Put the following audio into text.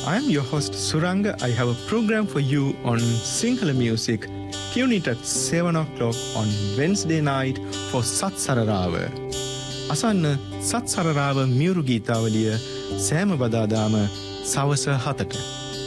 I am your host Suranga. I have a program for you on Sinhala music. Tune it at 7 o'clock on Wednesday night for Sat Sararawa. අසන්න සත් සරරාව මියුරු ගීතාවලිය සෑම බදාදාම සවස 7ට